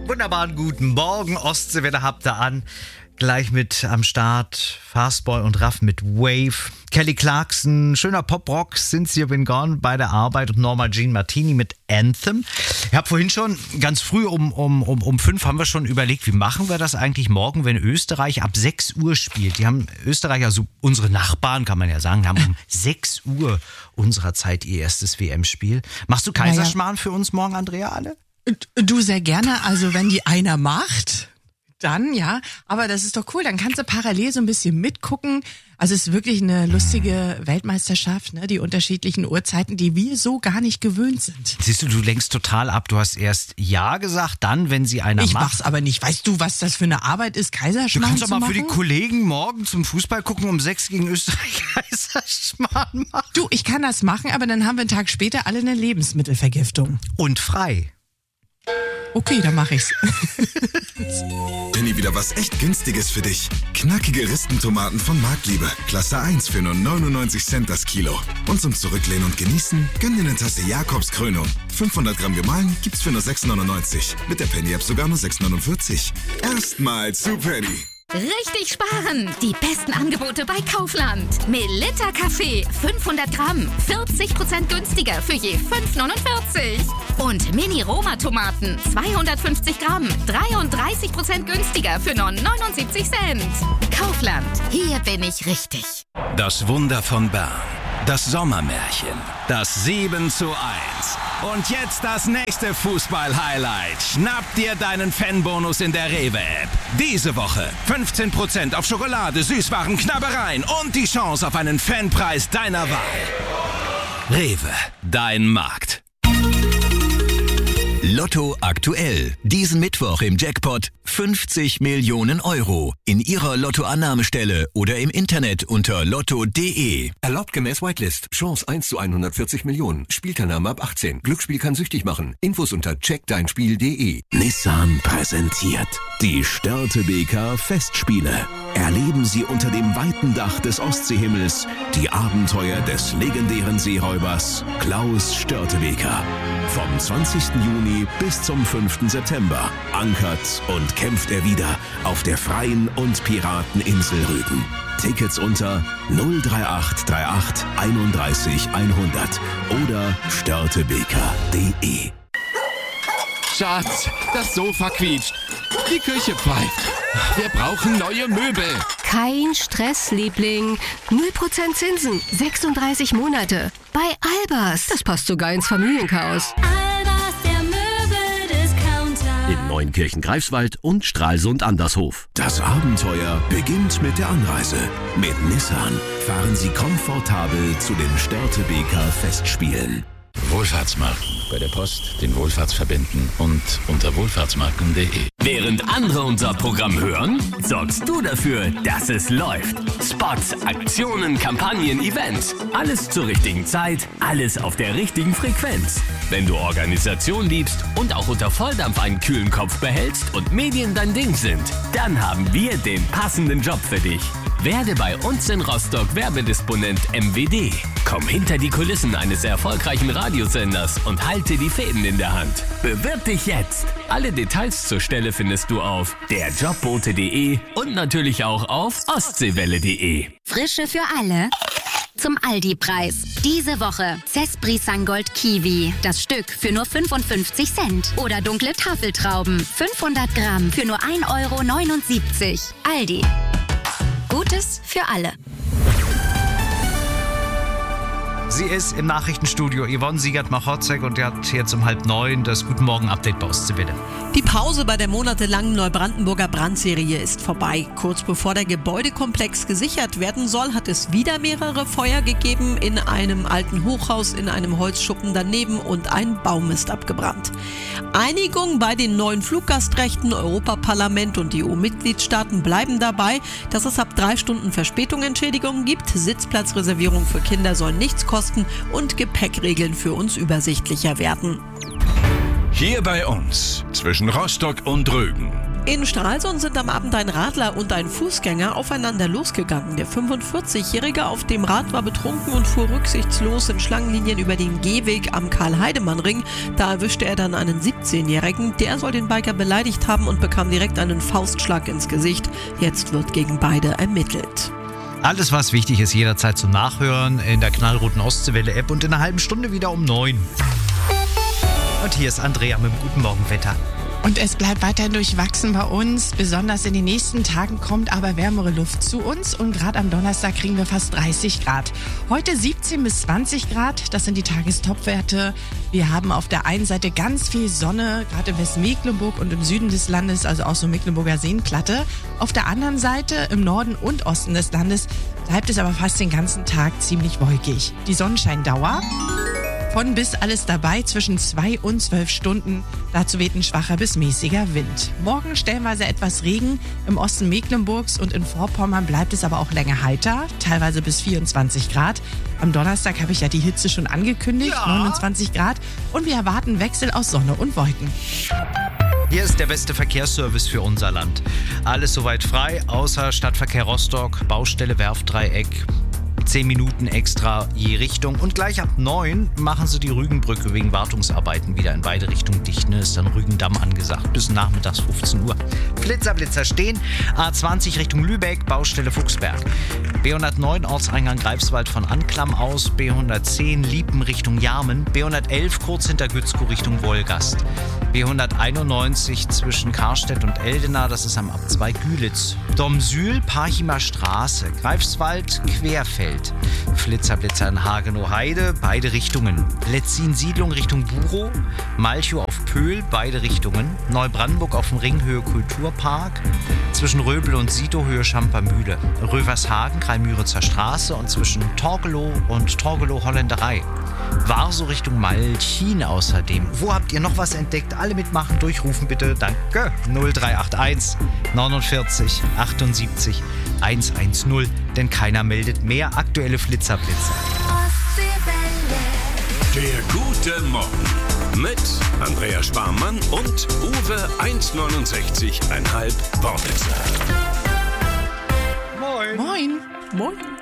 Wunderbaren guten Morgen, Ostseewetter habt ihr an. Gleich mit am Start Fastboy und Raff mit Wave. Kelly Clarkson, schöner Pop-Rock, Cynthia Been Gone bei der Arbeit und Norma Jean Martini mit Anthem. Ich habe vorhin schon ganz früh um 5 haben wir schon überlegt, wie machen wir das eigentlich morgen, wenn Österreich ab 6 Uhr spielt. Die haben Österreich, also unsere Nachbarn kann man ja sagen, haben um 6 Uhr unserer Zeit ihr erstes WM-Spiel. Machst du Kaiserschmarrn für uns morgen, Andrea, alle? Du, sehr gerne. Also wenn die einer macht, dann ja. Aber das ist doch cool. Dann kannst du parallel so ein bisschen mitgucken. Also es ist wirklich eine lustige Weltmeisterschaft, ne? Die unterschiedlichen Uhrzeiten, die wir so gar nicht gewöhnt sind. Siehst du, du lenkst total ab. Du hast erst Ja gesagt, dann, wenn sie einer Ich macht. mach's aber nicht. Weißt du, was das für eine Arbeit ist, Du Kaiserschmarrn kannst doch zu mal machen? für die Kollegen morgen zum Fußball gucken, um 6 gegen Österreich Kaiserschmarrn machen. Du, ich kann das machen, aber dann haben wir einen Tag später alle eine Lebensmittelvergiftung. Und frei. Okay, dann mach ich's. Benni, wieder was echt Günstiges für dich. Knackige Ristentomaten von Marktliebe. Klasse 1 für nur 99 Cent das Kilo. Und zum Zurücklehnen und Genießen, gönn dir eine Tasse Jakobskrönung. 500 Gramm gemahlen gibt's für nur 6,99. Mit der Penny-App sogar nur 6,49. Erstmal zu Penny. Richtig sparen! Die besten Angebote bei Kaufland. Melitta Kaffee 500 Gramm, 40% günstiger für je 5,49. Und Mini-Roma-Tomaten 250 Gramm, 33% günstiger für nur 79 Cent. Kaufland, hier bin ich richtig. Das Wunder von Bern. Das Sommermärchen. Das 7:1. Und jetzt das nächste Fußball-Highlight. Schnapp dir deinen Fanbonus in der Rewe-App. Diese Woche 15% auf Schokolade, Süßwaren, Knabbereien und die Chance auf einen Fanpreis deiner Wahl. Rewe, dein Markt. Lotto aktuell. Diesen Mittwoch im Jackpot 50 Millionen Euro. In Ihrer Lottoannahmestelle oder im Internet unter lotto.de. Erlaubt gemäß Whitelist. Chance 1 zu 140 Millionen. Spielteilnahme ab 18. Glücksspiel kann süchtig machen. Infos unter checkdeinspiel.de. Nissan präsentiert die Störtebeker Festspiele. Erleben Sie unter dem weiten Dach des Ostseehimmels die Abenteuer des legendären Seeräubers Klaus Störtebeker. Vom 20. Juni bis zum 5. September ankert und kämpft er wieder auf der freien und Pirateninsel Rügen. Tickets unter 03838 31 100 oder störtebeker.de. Schatz, das Sofa quietscht. Die Küche pfeift. Wir brauchen neue Möbel. Kein Stress, Liebling. 0% Zinsen, 36 Monate. Bei Albers. Das passt sogar ins Familienchaos. Albers, der Möbeldiscounter. In Neunkirchen-Greifswald und Stralsund-Andershof. Das Abenteuer beginnt mit der Anreise. Mit Nissan fahren Sie komfortabel zu den Störtebeker Festspielen. Wohlfahrtsmarken. Bei der Post den Wohlfahrtsverbänden und unter wohlfahrtsmarken.de. Während andere unser Programm hören, sorgst du dafür, dass es läuft. Spots, Aktionen, Kampagnen, Events. Alles zur richtigen Zeit, alles auf der richtigen Frequenz. Wenn du Organisation liebst und auch unter Volldampf einen kühlen Kopf behältst und Medien dein Ding sind, dann haben wir den passenden Job für dich. Werde bei uns in Rostock Werbedisponent MWD. Komm hinter die Kulissen eines erfolgreichen Radiosenders und halte die Fäden in der Hand. Bewirb dich jetzt. Alle Details zur Stelle findest du auf derjobbote.de und natürlich auch auf ostseewelle.de. Frische für alle. Zum Aldi-Preis. Diese Woche Cespri Sangold Kiwi. Das Stück für nur 55 Cent. Oder dunkle Tafeltrauben. 500 Gramm für nur 1,79 €. Aldi. Gutes für alle. Sie ist im Nachrichtenstudio Yvonne Siegert-Machotzek und die hat jetzt um 8:30 das Guten Morgen-Update bei Ostseewelle. Die Pause bei der monatelangen Neubrandenburger Brandserie ist vorbei. Kurz bevor der Gebäudekomplex gesichert werden soll, hat es wieder mehrere Feuer gegeben in einem alten Hochhaus, in einem Holzschuppen daneben und ein Baum ist abgebrannt. Einigung bei den neuen Fluggastrechten, Europaparlament und EU-Mitgliedstaaten bleiben dabei, dass es ab 3 Stunden Verspätung Entschädigungen gibt. Sitzplatzreservierung für Kinder soll nichts kosten und Gepäckregeln für uns übersichtlicher werden. Hier bei uns, zwischen Rostock und Rügen, In Stralsund sind am Abend ein Radler und ein Fußgänger aufeinander losgegangen. Der 45-Jährige auf dem Rad war betrunken und fuhr rücksichtslos in Schlangenlinien über den Gehweg am Karl-Heidemann-Ring. Da erwischte er dann einen 17-Jährigen. Der soll den Biker beleidigt haben und bekam direkt einen Faustschlag ins Gesicht. Jetzt wird gegen beide ermittelt. Alles, was wichtig ist, jederzeit zum Nachhören in der knallroten Ostseewelle-App und in einer halben Stunde wieder um 9. Und hier ist Andrea mit dem Guten Morgenwetter. Und es bleibt weiterhin durchwachsen bei uns. Besonders in den nächsten Tagen kommt aber wärmere Luft zu uns. Und gerade am Donnerstag kriegen wir fast 30 Grad. Heute 17 bis 20 Grad, das sind die Tagestopwerte. Wir haben auf der einen Seite ganz viel Sonne, gerade in Westmecklenburg und im Süden des Landes, also auch so Mecklenburger Seenplatte. Auf der anderen Seite, im Norden und Osten des Landes, bleibt es aber fast den ganzen Tag ziemlich wolkig. Die Sonnenscheindauer von bis alles dabei zwischen 2 und 12 Stunden. Dazu weht ein schwacher bis mäßiger Wind. Morgen stellenweise etwas Regen. Im Osten Mecklenburgs und in Vorpommern bleibt es aber auch länger heiter, teilweise bis 24 Grad. Am Donnerstag habe ich ja die Hitze schon angekündigt, 29 Grad. Und wir erwarten Wechsel aus Sonne und Wolken. Hier ist der beste Verkehrsservice für unser Land. Alles soweit frei, außer Stadtverkehr Rostock, Baustelle Werftdreieck. 10 Minuten extra je Richtung. Und gleich ab 9 machen sie die Rügenbrücke wegen Wartungsarbeiten wieder in beide Richtungen dicht. Ne? Ist dann Rügendamm angesagt. Bis nachmittags 15 Uhr. Blitzer stehen. A20 Richtung Lübeck, Baustelle Fuchsberg. B109 Ortseingang Greifswald von Anklam aus. B110 Liepen Richtung Jarmen. B111 kurz hinter Gützkow Richtung Wolgast. B191 zwischen Karstedt und Eldena, das ist am Ab2 Gülitz. Domsühl, Parchimer Straße, Greifswald, Querfeld. Flitzer in Hagenow-Heide, beide Richtungen. Letzin-Siedlung Richtung Burow, Malchow auf Pöhl, beide Richtungen. Neubrandenburg auf dem Ring Höhe Kulturpark, zwischen Röbel und Sito Höhe Schampermühle. Rövershagen, Kreimüritzer Straße und zwischen Torgelow und Torgelow Holländerei. Warso Richtung Malchin außerdem. Wo habt ihr noch was entdeckt? Alle mitmachen, durchrufen bitte. Danke. 0381 49 78 110, denn keiner meldet mehr aktuelle Flitzer. Der gute Morgen mit Andrea Sparmann und Uwe 1,69,5 Wortwitzer. Moin. Moin. Moin.